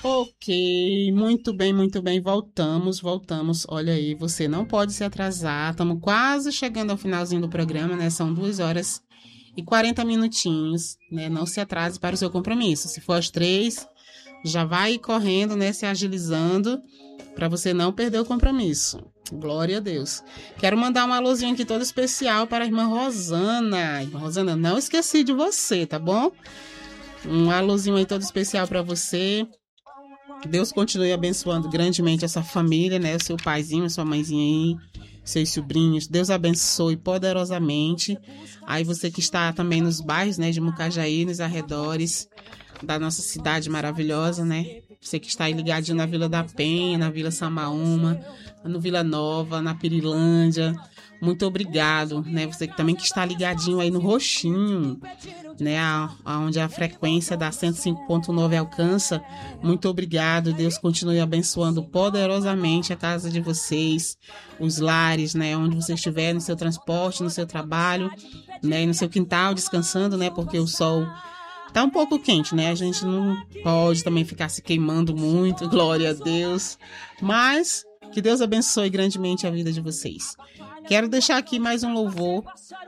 Ok, muito bem, voltamos. Olha aí, você não pode se atrasar, estamos quase chegando ao finalzinho do programa, né? São 2 horas e 40 minutinhos, né? Não se atrase para o seu compromisso. Se for às 3, já vai correndo, né? Se agilizando, para você não perder o compromisso. Glória a Deus. Quero mandar um alôzinho aqui todo especial para a irmã Rosana. Irmã Rosana, não esqueci de você, tá bom? Um alôzinho aí todo especial para você. Que Deus continue abençoando grandemente essa família, né? O seu paizinho, a sua mãezinha aí, seus sobrinhos. Deus abençoe poderosamente. Aí você que está também nos bairros, né? De Mucajaí, nos arredores da nossa cidade maravilhosa, né? Você que está aí ligadinho na Vila da Penha, na Vila Samaúma, no Vila Nova, na Pirilândia. Muito obrigado, né? Você que também que está ligadinho aí no Roxinho, né? Onde a frequência da 105.9 alcança. Muito obrigado. Deus continue abençoando poderosamente a casa de vocês, os lares, né? Onde você estiver, no seu transporte, no seu trabalho, né? No seu quintal, descansando, né? Porque o sol tá um pouco quente, né? A gente não pode também ficar se queimando muito, glória a Deus. Mas que Deus abençoe grandemente a vida de vocês. Quero deixar aqui mais um louvor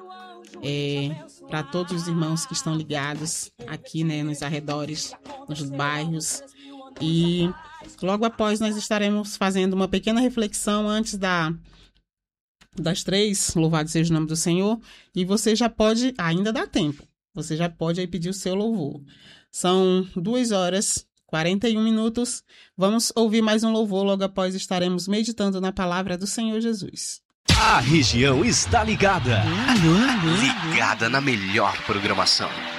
para todos os irmãos que estão ligados aqui, né? Nos arredores, nos bairros. E logo após nós estaremos fazendo uma pequena reflexão antes das 3. Louvado seja o nome do Senhor. E você já pode, ainda dá tempo. Você já pode aí pedir o seu louvor. São 2 horas e 41 minutos. Vamos ouvir mais um louvor. Logo após estaremos meditando na palavra do Senhor Jesus. A região está ligada. Ligada na melhor programação.